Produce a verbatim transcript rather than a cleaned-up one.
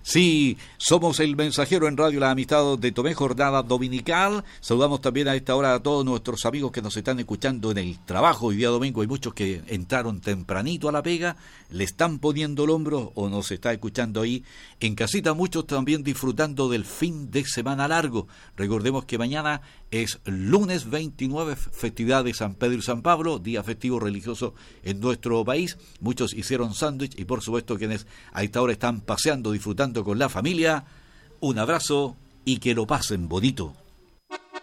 Sí, somos el mensajero en Radio La Amistad de Tomé, jornada dominical. Saludamos también a esta hora a todos nuestros amigos que nos están escuchando en el trabajo. Hoy día domingo hay muchos que entraron tempranito a la pega, le están poniendo el hombro o nos está escuchando ahí en casita. Muchos también disfrutando del fin de semana largo. Recordemos que mañana es lunes veintinueve, festividad de San Pedro y San Pablo, día festivo religioso en nuestro país. Muchos hicieron sándwich y por supuesto quienes a esta hora están paseando, disfrutando con la familia. Un abrazo y que lo pasen bonito.